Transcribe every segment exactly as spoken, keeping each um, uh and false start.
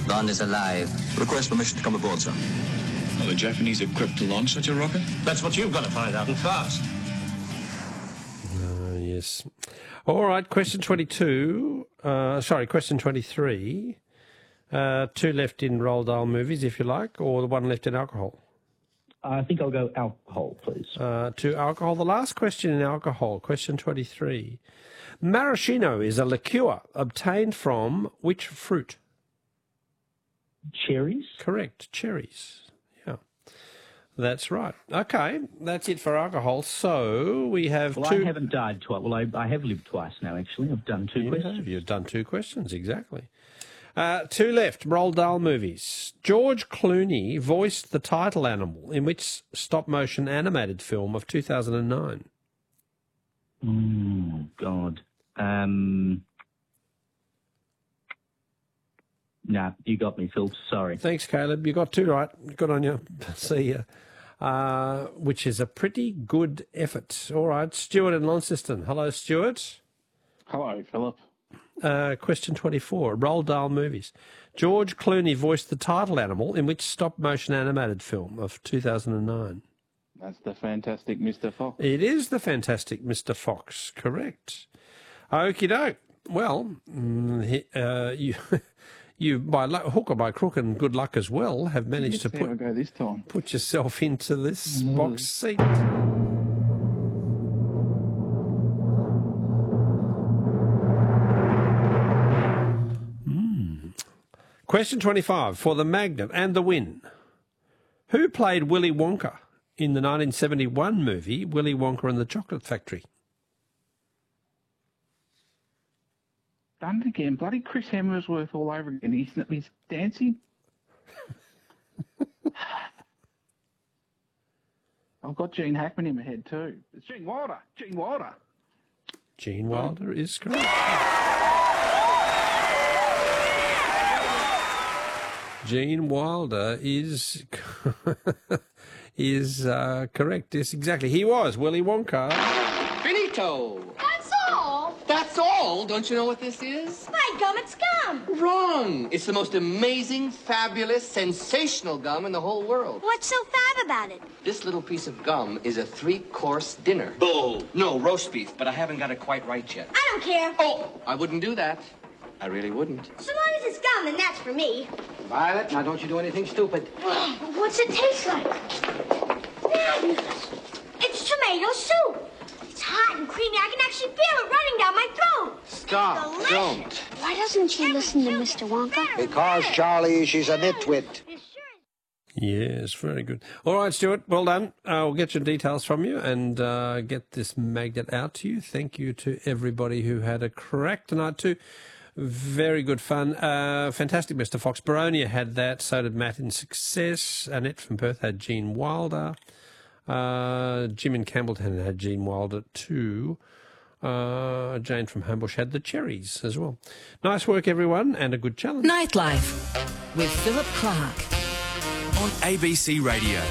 Bond is alive. Request permission to come aboard, sir. Are the Japanese equipped to launch such a rocket? That's what you've got to find out, and fast. Uh, yes. All right, question twenty-two. Uh, sorry, question twenty-three. Uh, two left in Roald Dahl movies, if you like, or the one left in alcohol. I think I'll go alcohol, please. Uh, to alcohol. The last question in alcohol, question twenty-three. Maraschino is a liqueur obtained from which fruit? Cherries? Correct, cherries. Yeah, that's right. Okay, that's it for alcohol. So we have well, two... I haven't died twice. Well, I, I have lived twice now, actually. I've done two you questions. Have. You've done two questions, exactly. Uh, two left, Roald Dahl movies. George Clooney voiced the title animal in which stop-motion animated film of two thousand nine? Oh, God. Um, nah, you got me, Phil. Sorry. Thanks, Caleb. You got two right. Good on you. See ya. Uh, which is a pretty good effort. All right, Stuart in Launceston. Hello, Stuart. Hello, Philip. Uh, question twenty-four, Roald Dahl movies. George Clooney voiced the title animal in which stop-motion animated film of two thousand nine? That's the fantastic Mister Fox. It is the fantastic Mister Fox, correct. Okie doke. Well, uh, you, you by hook or by crook and good luck as well, have managed to put, go this time. put yourself into this mm. box seat. Question twenty-five, for the Magnum and the win. Who played Willy Wonka in the nineteen seventy-one movie Willy Wonka and the Chocolate Factory? Done it again. Bloody Chris Hemsworth all over again. He's, he's dancing. I've got Gene Hackman in my head too. It's Gene Wilder. Gene Wilder. Gene Wilder is correct. Gene Wilder is is uh, correct. Yes, exactly. He was Willy Wonka. Finito. That's all. That's all. Don't you know what this is? My gum, it's gum. Wrong. It's the most amazing, fabulous, sensational gum in the whole world. What's so fab about it? This little piece of gum is a three-course dinner. Bull. No, roast beef, but I haven't got it quite right yet. I don't care. Oh, I wouldn't do that. I really wouldn't. So long as it's gum, then that's for me. Violet, now don't you do anything stupid. What's it taste like? Fabulous. It's tomato soup. It's hot and creamy. I can actually feel it running down my throat. Stop. Delicious. Don't. Why doesn't she listen to Mister Wonka? Because, Charlie, she's a nitwit. Yes, very good. All right, Stuart, well done. I'll get your details from you and uh, get this magnet out to you. Thank you to everybody who had a crack tonight too. Very good fun. Uh, fantastic, Mister Fox. Baronia had that. So did Matt in Success. Annette from Perth had Gene Wilder. Uh, Jim in Campbelltown had Gene Wilder too. Uh, Jane from Homebush had the cherries as well. Nice work, everyone, and a good challenge. Nightlife with Philip Clark on A B C Radio.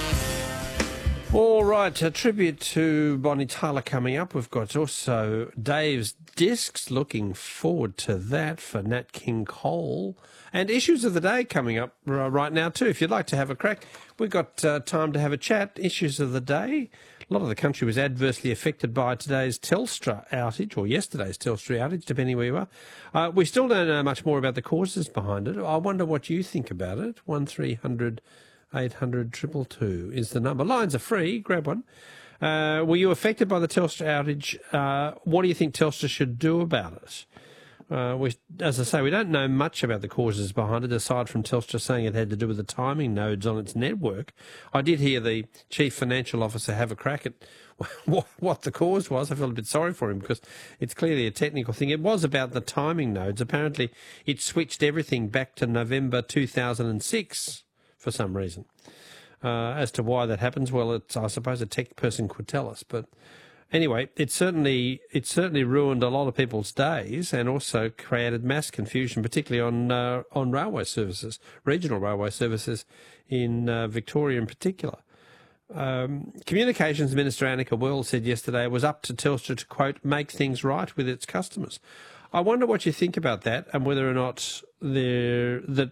All right, a tribute to Bonnie Tyler coming up. We've got also Dave's Discs. Looking forward to that for Nat King Cole. And Issues of the Day coming up right now too. If you'd like to have a crack, we've got uh, time to have a chat. Issues of the Day. A lot of the country was adversely affected by today's Telstra outage, or yesterday's Telstra outage, depending where you are. Uh, we still don't know much more about the causes behind it. I wonder what you think about it. one three hundred eight hundred two two two is the number. Lines are free. Grab one. Uh, were you affected by the Telstra outage? Uh, what do you think Telstra should do about it? Uh, we, as I say, we don't know much about the causes behind it, aside from Telstra saying it had to do with the timing nodes on its network. I did hear the Chief Financial Officer have a crack at what, what the cause was. I felt a bit sorry for him because it's clearly a technical thing. It was about the timing nodes. Apparently, it switched everything back to November two thousand six for some reason. Uh, as to why that happens, well, it's, I suppose a tech person could tell us, but... Anyway, it certainly it certainly ruined a lot of people's days and also created mass confusion, particularly on uh, on railway services, regional railway services in uh, Victoria in particular. Um, Communications Minister Annika Worrell said yesterday it was up to Telstra to, quote, make things right with its customers. I wonder what you think about that and whether or not there that